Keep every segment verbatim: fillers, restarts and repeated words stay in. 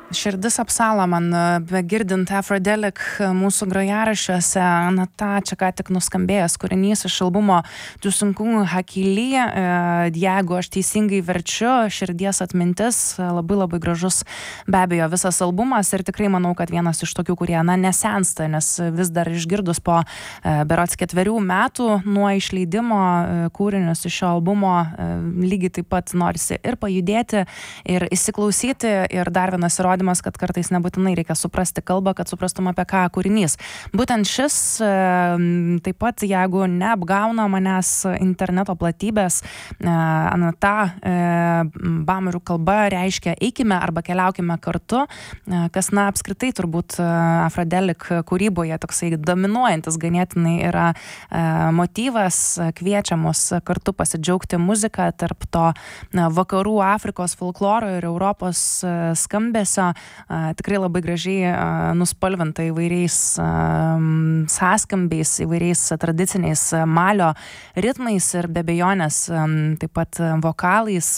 Širdis apsala man, girdint Afrodelic mūsų grojaraščiuose, na ta čia ką tik nuskambėjęs kūrinys iš albumo Tu sunku Hakily, jeigu aš teisingai verčiu, širdies atmintis, labai labai gražus be abejo visas albumas ir tikrai manau, kad vienas iš tokių, kurie na nesensta, nes vis dar išgirdus po berods ketverių metų nuo išleidimo kūrinius iš šio albumo lygiai taip pat norisi ir pajudėti, ir įsiklausyti, ir dar vienas įrodymas, kad kartais nebūtinai reikia suprasti kalbą, kad suprastum apie ką kūrinys. Būtent šis, taip pat, jeigu neapgauna manęs interneto platybės, ta bamerių kalba reiškia eikime arba keliaukime kartu, kas, na, apskritai turbūt Afrodelic kūryboje toksai dominuojantis ganėtinai yra motyvas, kviečia mus kartu pasidžiaugti muziką tarp to vakarų Afrikos folkloro ir Europos skambesio. Tikrai labai gražiai nuspalvinta įvairiais sąskambiais, įvairiais tradiciniais Malio ritmais ir be abejonės taip pat vokalais.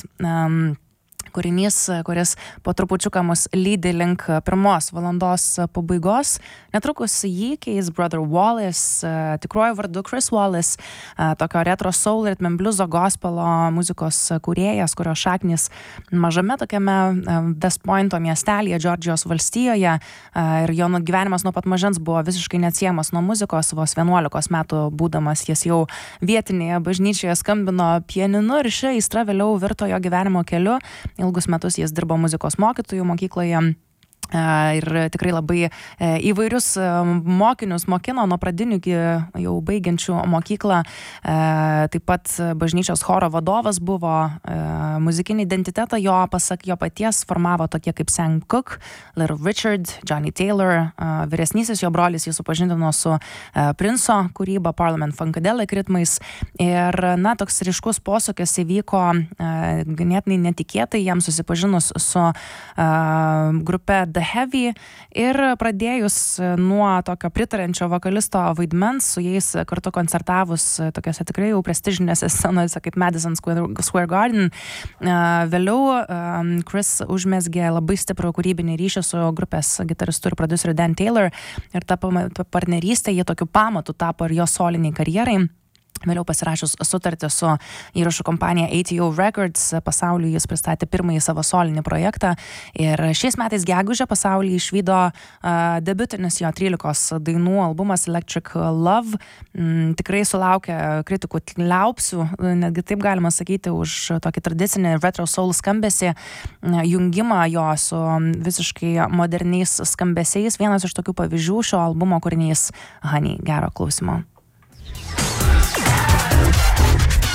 Kūrinys, kuris po trupučiuką mus lydi link pirmos valandos pabaigos. Netrukus jį keis Brother Wallace, tikruoju vardu Chris Wallace, tokio retro soul, rhythm and blueso gospelo muzikos kūrėjas, kurio šaknys mažame tokiame West Pointo miestelyje, Džordžijos valstijoje, ir jo gyvenimas nuo pat mažens buvo visiškai neatsiejamas nuo muzikos, vos vienuolikos metų būdamas jis jau vietinėje bažnyčioje skambino pianinu ir ši aistra vėliau virto jo gyvenimo keliu. Ilgus metus jis dirbo muzikos mokytojų mokykloje ir tikrai labai įvairius mokinius mokino nuo pradinių iki jau baigiančių mokyklą. Taip pat bažnyčios choro vadovas buvo, muzikinį identitetą jo, pasak jo paties, formavo tokie kaip Sam Cooke, Little Richard, Johnny Taylor. Vyresnysis jo brolis jį supažindino su Princo kūryba, Parliament Funkadelic ritmais. Ir, na, toks ryškus posūkis įvyko ganėtinai netikėtai jam susipažinus su grupe The Heavy ir pradėjus nuo tokio pritarančio vokalisto vaidmens, su jais kartu koncertavus tokiose tikrai jau prestižinėse scenose kaip Madison Square Garden. Vėliau Chris užmezgė labai stiprų kūrybinį ryšį su grupės gitaristu ir prodiuseriu Dan Taylor ir ta partnerystė jie tokiu pamatu tapo ir jo soliniai karjerai. Vėliau pasirašius sutartį su įrašų kompanija A T O Records, pasaulyje jis pristatė pirmąjį savo solinį projektą ir šiais metais gegužę pasaulyje išvydo uh, debiutinis jo trylikos dainų albumas Electric Love. Mm, tikrai sulaukė kritikų liaupsių, netgi taip galima sakyti, už tokį tradicinį retro soul skambesį, jungimą jo su visiškai moderniais skambesiais. Vienas iš tokių pavyzdžių šio albumo kūrinys Honey. Gero klausimo.